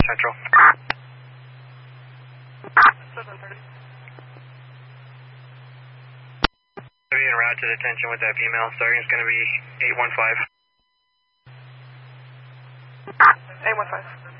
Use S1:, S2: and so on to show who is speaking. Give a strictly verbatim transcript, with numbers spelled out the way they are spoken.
S1: Central.
S2: seven thirty.
S1: Be en route to detention with that female. Starting is going to be eight one five.
S2: eight one five.